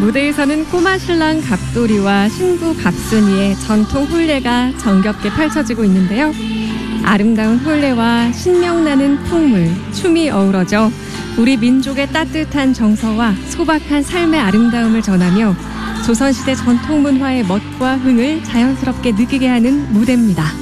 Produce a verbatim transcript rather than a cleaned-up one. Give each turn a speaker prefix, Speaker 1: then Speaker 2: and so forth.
Speaker 1: 무대에서는 꼬마 신랑 갑돌이와 신부 갑순이의 전통 혼례가 정겹게 펼쳐지고 있는데요. 아름다운 혼례와 신명나는 풍물, 춤이 어우러져 우리 민족의 따뜻한 정서와 소박한 삶의 아름다움을 전하며 조선시대 전통 문화의 멋과 흥을 자연스럽게 느끼게 하는 무대입니다.